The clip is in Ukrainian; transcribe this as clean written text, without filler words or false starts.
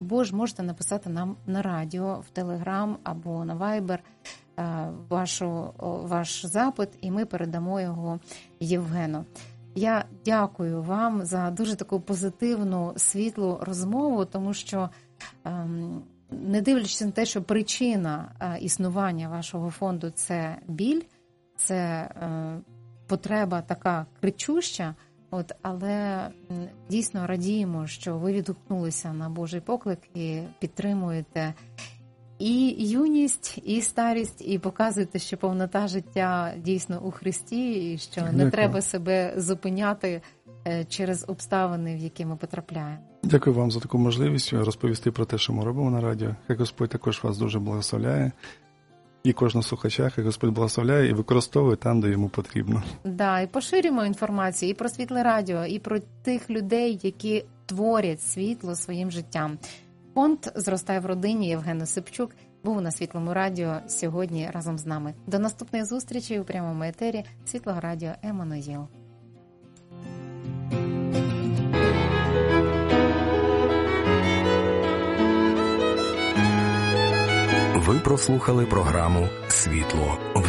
або ж можете написати нам на радіо, в Телеграм або на Вайбер ваш запит, і ми передамо його Євгену. Я дякую вам за дуже таку позитивну, світлу розмову, тому що, не дивлячись на те, що причина існування вашого фонду – це біль, це потреба така кричуща, але дійсно радіємо, що ви відгукнулися на Божий поклик і підтримуєте і юність, і старість, і показуєте, що повнота життя дійсно у Христі, і що не треба себе зупиняти через обставини, в які ми потрапляємо. Дякую вам за таку можливість розповісти про те, що ми робимо на радіо. Хай Господь також вас дуже благословляє. І кожного слухача, хай Господь благословляє і використовує там, де йому потрібно. Да, і поширюємо інформацію і про Світле Радіо, і про тих людей, які творять світло своїм життям. Фонд «Зростай в родині» Євген Осипчук був на Світлому Радіо сьогодні разом з нами. До наступної зустрічі у прямому етері Світлого Радіо Еммануїл. Ви прослухали програму «Світло в